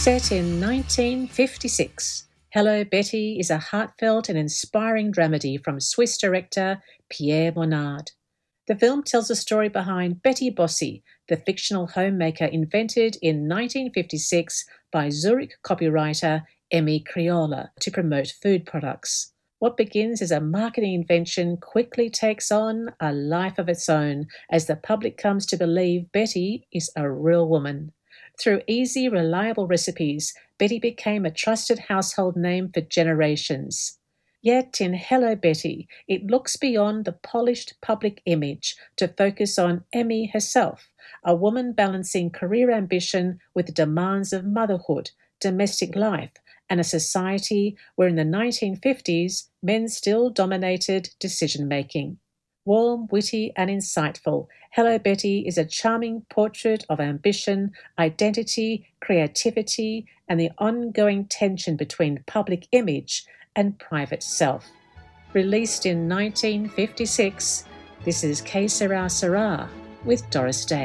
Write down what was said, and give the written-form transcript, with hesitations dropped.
Set in 1956, Hello, Betty is a heartfelt and inspiring dramedy from Swiss director Pierre Bonnard. The film tells the story behind Betty Bossi, the fictional homemaker invented in 1956 by Zurich copywriter Emmy Criolla to promote food products. What begins as a marketing invention quickly takes on a life of its own as the public comes to believe Betty is a real woman. Through easy, reliable recipes, Betty became a trusted household name for generations. Yet in Hello, Betty, it looks beyond the polished public image to focus on Emmy herself, a woman balancing career ambition with the demands of motherhood, domestic life, and a society where in the 1950s men still dominated decision-making. Warm, witty, and insightful, Hello, Betty is a charming portrait of ambition, identity, creativity, and the ongoing tension between public image and private self. Released in 1956, this is Que Sera Sera with Doris Day.